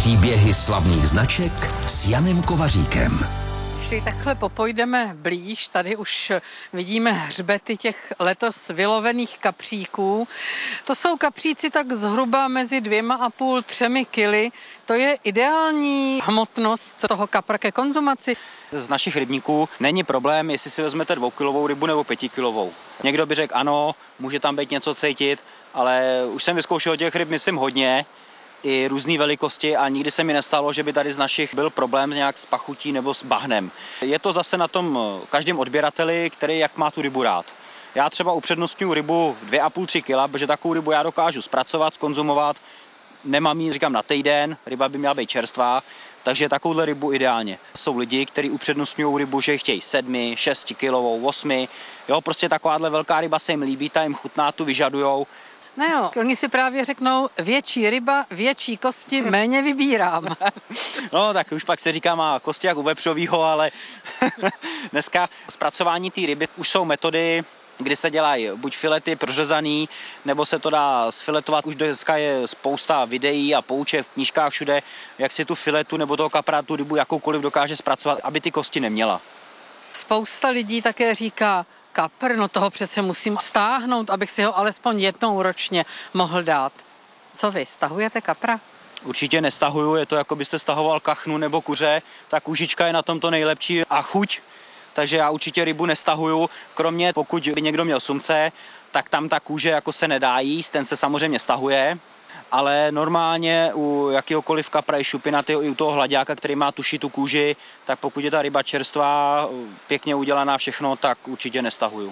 Příběhy slavných značek s Janem Kovaříkem. Když takhle popojdeme blíž, tady už vidíme hřbety těch letos vylovených kapříků. To jsou kapříci tak zhruba mezi 2,5–3 kily. To je ideální hmotnost toho kapra ke konzumaci. Z našich rybníků není problém, jestli si vezmete 2kilovou rybu nebo 5kilovou. Někdo by řekl ano, může tam být něco cítit, ale už jsem vyzkoušel těch ryb, myslím, hodně, i různé velikosti a nikdy se mi nestalo, že by tady z našich byl problém nějak s pachutí nebo s bahnem. Je to zase na tom každém odběrateli, který jak má tu rybu rád. Já třeba upřednostňuji rybu 2,5–3 kg, protože takovou rybu já dokážu zpracovat, zkonzumovat. Nemám ji, říkám, na týden, ryba by měla být čerstvá, takže takovouhle rybu ideálně. Jsou lidi, kteří upřednostňují rybu, že chtějí 7, 6 kilovou, 8. Jo, prostě takováhle velká ryba se jim líbí, ta jim chutná, tu vyžadujou. No jo, oni si právě řeknou, větší ryba, větší kosti, méně vybírám. No tak už pak se říká, má kosti jak u vepřovýho, ale dneska zpracování té ryby už jsou metody, kdy se dělají buď filety prořezaný, nebo se to dá sfiletovat. Už dneska je spousta videí a pouček v knížkách všude, jak si tu filetu nebo toho kapra, tu rybu jakoukoliv dokáže zpracovat, aby ty kosti neměla. Spousta lidí také říká, kapr, no toho přece musím stáhnout, abych si ho alespoň jednou ročně mohl dát. Co vy, stahujete kapra? Určitě nestahuju, je to jako byste stahoval kachnu nebo kuře, ta kůžička je na tom to nejlepší a chuť, takže já určitě rybu nestahuju, kromě pokud by někdo měl sumce, tak tam ta kůže jako se nedá jíst, ten se samozřejmě stahuje, ale normálně u jakýhokoliv kapra i šupinatého, i u toho hlaďáka, který má tu kůži, tak pokud je ta ryba čerstvá, pěkně udělaná všechno, tak určitě nestahuju.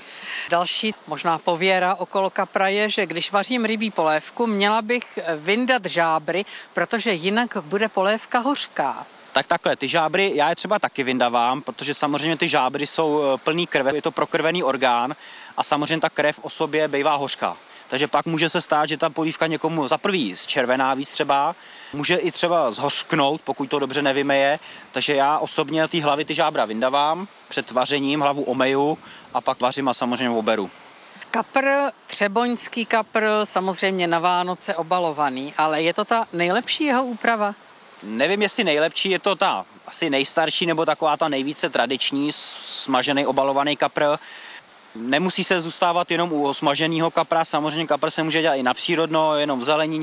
Další možná pověra okolo kapra je, že když vařím rybí polévku, měla bych vyndat žábry, protože jinak bude polévka hořká. Tak takhle, ty žábry, já je třeba taky vyndavám, protože samozřejmě ty žábry jsou plný krve, je to prokrvený orgán a samozřejmě ta krev o sobě bývá hořká. Takže pak může se stát, že ta polívka někomu za prvý zčervená víc třeba, může i třeba zhořknout, pokud to dobře nevymeje. Takže já osobně ty hlavy, ty žábra vyndavám, před vařením hlavu omeju a pak vařím a samozřejmě oberu. Kapr, třeboňský kapr, samozřejmě na Vánoce obalovaný, ale je to ta nejlepší jeho úprava? Nevím, jestli nejlepší, je to ta asi nejstarší nebo taková ta nejvíce tradiční smažený obalovaný kapr. Nemusí se zůstávat jenom u smaženého kapra, samozřejmě kapr se může dělat i na přírodno, jenom v zelenině.